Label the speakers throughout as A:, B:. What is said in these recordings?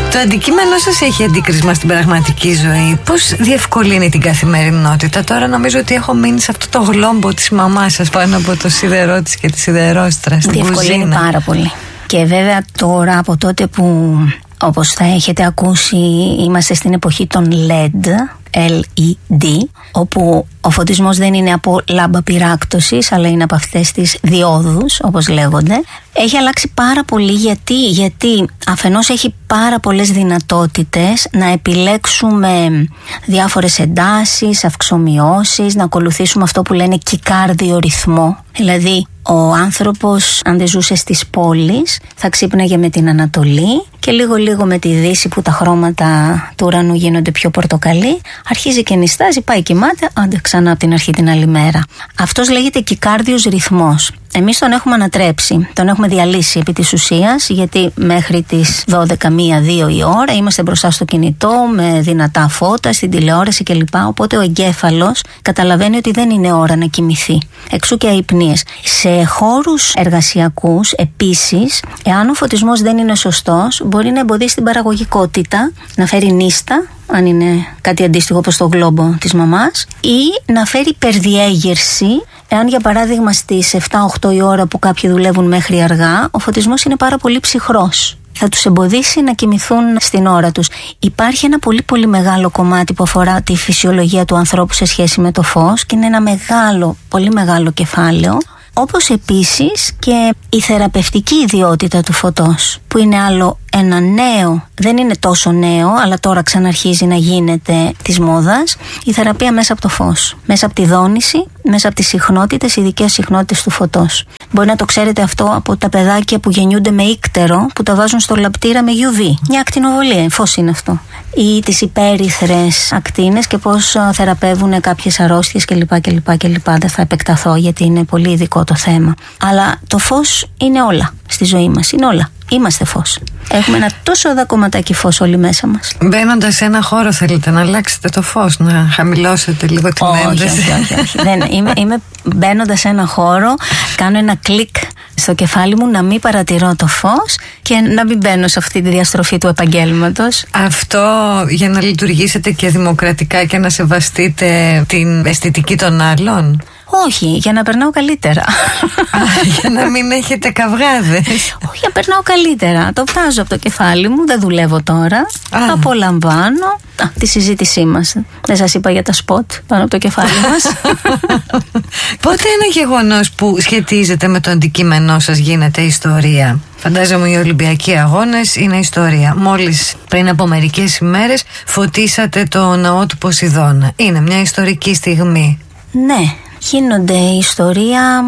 A: Το αντικείμενο σας έχει αντίκρισμα στην πραγματική ζωή. Πώς διευκολύνει την καθημερινότητα? Τώρα νομίζω ότι έχω μείνει σε αυτό το γλόμπο της μαμάς σας πάνω από το σίδερό της και τη σιδερόστρα στην κουζίνα.
B: Διευκολύνει πάρα πολύ. Και βέβαια τώρα, από τότε που, όπως θα έχετε ακούσει, είμαστε στην εποχή των LED, LED, όπου ο φωτισμός δεν είναι από λάμπα πυράκτωσης, αλλά είναι από αυτές τις διόδους, όπως λέγονται. Έχει αλλάξει πάρα πολύ. Γιατί αφενός έχει πάρα πολλές δυνατότητες να επιλέξουμε διάφορες εντάσεις, αυξομοιώσεις, να ακολουθήσουμε αυτό που λένε κικάρδιο ρυθμό. Δηλαδή, ο άνθρωπος, αν δεν ζούσε στις πόλεις, θα ξύπναγε με την Ανατολή και λίγο με τη Δύση, που τα χρώματα του ουρανού γίνονται πιο πορτοκαλί, αρχίζει και νηστάζει, πάει κοιμάται, άντε ξανά από την αρχή την άλλη μέρα. Αυτός λέγεται κικάρδιος ρυθμός. Εμείς τον έχουμε ανατρέψει, τον έχουμε διαλύσει επί της ουσίας, γιατί μέχρι τις 12, 1, 2 η ώρα είμαστε μπροστά στο κινητό με δυνατά φώτα, στην τηλεόραση κλπ. Οπότε ο εγκέφαλος καταλαβαίνει ότι δεν είναι ώρα να κοιμηθεί. Εξού και αϊπνίες. Σε χώρους εργασιακούς επίσης, εάν ο φωτισμός δεν είναι σωστός, μπορεί να εμποδίσει την παραγωγικότητα, να φέρει νύστα, αν είναι κάτι αντίστοιχο όπως το γλόμπο της μαμάς, ή να φέρει υπερδιέγερση. Εάν για παράδειγμα στις 7-8 η ώρα που κάποιοι δουλεύουν μέχρι αργά, ο φωτισμός είναι πάρα πολύ ψυχρός. Θα τους εμποδίσει να κοιμηθούν στην ώρα τους. Υπάρχει ένα πολύ μεγάλο κομμάτι που αφορά τη φυσιολογία του ανθρώπου σε σχέση με το φως και είναι ένα πολύ μεγάλο κεφάλαιο. Όπως επίσης και η θεραπευτική ιδιότητα του φωτός, που είναι άλλο ένα νέο, δεν είναι τόσο νέο, αλλά τώρα ξαναρχίζει να γίνεται της μόδας, η θεραπεία μέσα από το φως, μέσα από τη δόνηση, μέσα από τις συχνότητες, ειδικές συχνότητες του φωτός. Μπορεί να το ξέρετε αυτό από τα παιδάκια που γεννιούνται με ίκτερο, που τα βάζουν στο λαπτήρα με UV. Μια ακτινοβολία, φως είναι αυτό. Ή τις υπέρυθρες ακτίνες και πώς θεραπεύουν κάποιες αρρώστιες κλπ. Δεν θα επεκταθώ γιατί είναι πολύ ειδικό το θέμα. Αλλά το φως είναι όλα στη ζωή μας, είναι όλα. Είμαστε φως. Έχουμε ένα τόσο δα κομματάκι φως όλοι μέσα μας.
A: Μπαίνοντας σε ένα χώρο, θέλετε να αλλάξετε το φως, να χαμηλώσετε λίγο την ένταση?
B: Όχι. Είμαι μπαίνοντας σε ένα χώρο, κάνω ένα κλικ στο κεφάλι μου να μην παρατηρώ το φως και να μην μπαίνω σε αυτή τη διαστροφή του επαγγέλματος.
A: Αυτό για να λειτουργήσετε και δημοκρατικά και να σεβαστείτε την αισθητική των άλλων?
B: Όχι, για να περνάω καλύτερα.
A: Για να μην έχετε καυγάδες?
B: Όχι, να περνάω καλύτερα. Το βγάζω από το κεφάλι μου, δεν δουλεύω τώρα. Το απολαμβάνω. Τη συζήτησή μας. Δεν σας είπα για τα σποτ πάνω από το κεφάλι μας?
A: Πότε ένα γεγονός που σχετίζεται με το αντικείμενό σας γίνεται ιστορία? Φαντάζομαι οι Ολυμπιακοί Αγώνες είναι ιστορία. Μόλις πριν από μερικές ημέρες φωτίσατε το ναό του Ποσειδώνα. Είναι μια ιστορική στιγμή.
B: Ναι, γίνονται ιστορία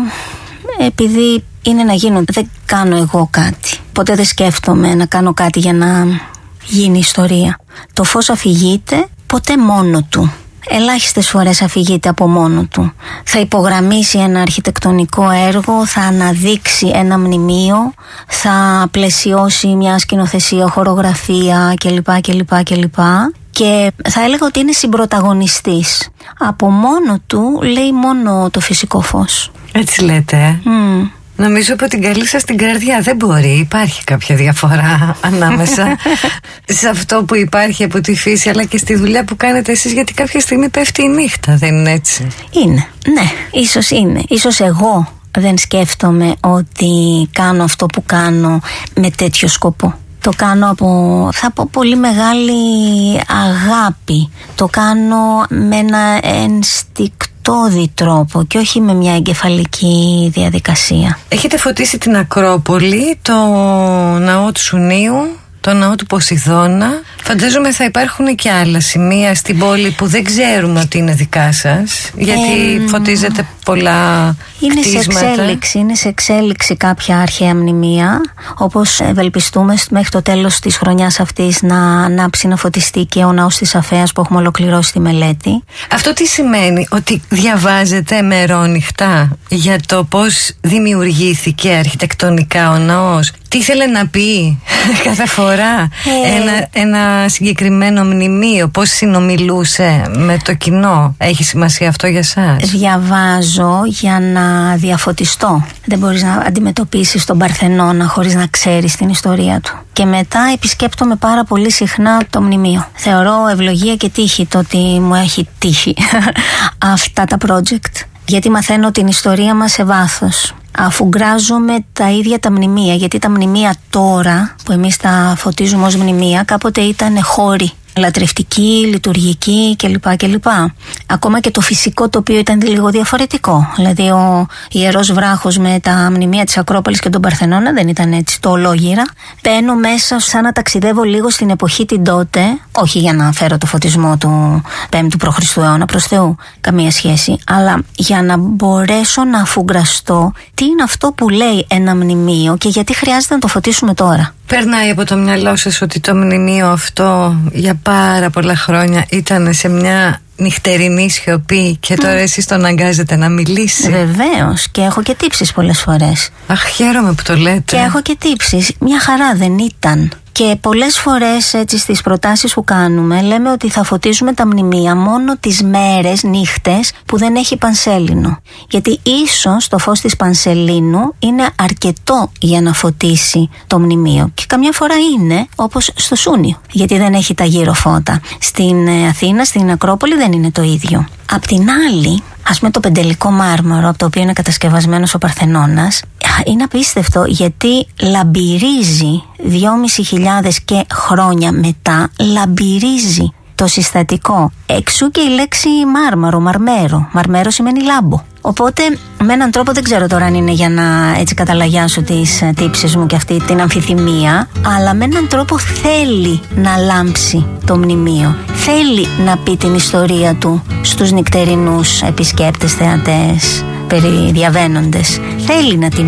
B: επειδή είναι να γίνονται. Δεν κάνω εγώ κάτι. Ποτέ δεν σκέφτομαι να κάνω κάτι για να γίνει ιστορία. Το φως αφηγείται ποτέ μόνο του. Ελάχιστες φορές αφηγείται από μόνο του. Θα υπογραμμίσει ένα αρχιτεκτονικό έργο, θα αναδείξει ένα μνημείο, θα πλαισιώσει μια σκηνοθεσία, χορογραφία κλπ. Και θα έλεγα ότι είναι συμπρωταγωνιστής. Από μόνο του λέει μόνο το φυσικό φως.
A: Έτσι λέτε? Νομίζω από την καλή σας την καρδιά δεν μπορεί. Υπάρχει κάποια διαφορά ανάμεσα σε αυτό που υπάρχει από τη φύση αλλά και στη δουλειά που κάνετε εσείς, γιατί κάποια στιγμή πέφτει η νύχτα, δεν είναι έτσι? Είναι, ναι, ίσως είναι. Ίσως εγώ δεν σκέφτομαι ότι κάνω αυτό που κάνω με τέτοιο σκοπό. Το κάνω από πολύ μεγάλη αγάπη. Το κάνω με ένα ενστικτώδη τρόπο και όχι με μια εγκεφαλική διαδικασία. Έχετε φωτίσει την Ακρόπολη, το ναό του Σουνίου, το ναό του Ποσειδώνα. Φαντάζομαι θα υπάρχουν και άλλα σημεία στην πόλη που δεν ξέρουμε ότι είναι δικά σας, γιατί φωτίζετε πολλά κτίσματα. Είναι σε εξέλιξη κάποια αρχαία μνημεία, όπως ευελπιστούμε μέχρι το τέλος της χρονιάς αυτής να ανάψει, να φωτιστεί και ο ναός της Αφέας που έχουμε ολοκληρώσει τη μελέτη. Αυτό τι σημαίνει? Ότι διαβάζετε μερόνυχτα για το πώς δημιουργήθηκε αρχιτεκτονικά ο ναός? Τι ήθελε να πει κάθε φορά ένα συγκεκριμένο μνημείο, πώς συνομιλούσε με το κοινό? Έχει σημασία αυτό για σας? Διαβάζω για να
B: διαφωτιστώ. Δεν μπορείς να αντιμετωπίσεις τον Παρθενώνα χωρίς να ξέρεις την ιστορία του. Και μετά επισκέπτομαι πάρα πολύ συχνά το μνημείο. Θεωρώ ευλογία και τύχη το ότι μου έχει τύχει αυτά τα project. Γιατί μαθαίνω την ιστορία μας σε βάθος. Αφουγκράζομαι τα ίδια τα μνημεία, γιατί τα μνημεία τώρα που εμείς τα φωτίζουμε ως μνημεία κάποτε ήταν χώροι, λατρευτικοί, λειτουργικοί κλπ. Ακόμα και το φυσικό τοπίο ήταν λίγο διαφορετικό. Δηλαδή ο Ιερός Βράχος με τα μνημεία της Ακρόπολης και τον Παρθενώνα δεν ήταν έτσι το ολόγυρα. Μπαίνω μέσα σαν να ταξιδεύω λίγο στην εποχή την τότε, όχι για να φέρω το φωτισμό του 5ου π.Χ. αιώνα, προς Θεού, καμία σχέση, αλλά για να μπορέσω να αφουγκραστώ τι είναι αυτό που λέει ένα μνημείο και γιατί χρειάζεται να το φωτίσουμε τώρα.
A: Περνάει από το μυαλό σας ότι το μνημείο αυτό για πάρα πολλά χρόνια ήταν σε μια νυχτερινή σιωπή και τώρα εσείς τον αναγκάζετε να μιλήσει?
B: Βεβαίως, και έχω και τύψεις πολλές φορές.
A: Αχ, χαίρομαι που το λέτε.
B: Και έχω και τύψεις. Μια χαρά δεν ήταν. Και πολλές φορές έτσι στις προτάσεις που κάνουμε λέμε ότι θα φωτίζουμε τα μνημεία μόνο τις μέρες, νύχτες που δεν έχει πανσέλινο. Γιατί ίσως το φως της πανσελίνου είναι αρκετό για να φωτίσει το μνημείο. Και καμιά φορά είναι όπως στο Σούνιο, γιατί δεν έχει τα γύρω φώτα. Στην Αθήνα, στην Ακρόπολη δεν είναι το ίδιο. Απ' την άλλη, ας πούμε το πεντελικό μάρμαρο από το οποίο είναι κατασκευασμένος ο Παρθενώνας είναι απίστευτο, γιατί λαμπυρίζει 2.500 και χρόνια μετά, λαμπυρίζει το συστατικό. Εξού και η λέξη μάρμαρο, μαρμέρο. Μαρμέρο σημαίνει λάμπο. Οπότε με έναν τρόπο, δεν ξέρω τώρα αν είναι για να έτσι καταλαγιάσω τις τύψεις μου και αυτή την αμφιθυμία, αλλά με έναν τρόπο θέλει να λάμψει το μνημείο. Θέλει να πει την ιστορία του στους νυχτερινούς επισκέπτες, θεατές, περιδιαβαίνοντες. Θέλει να την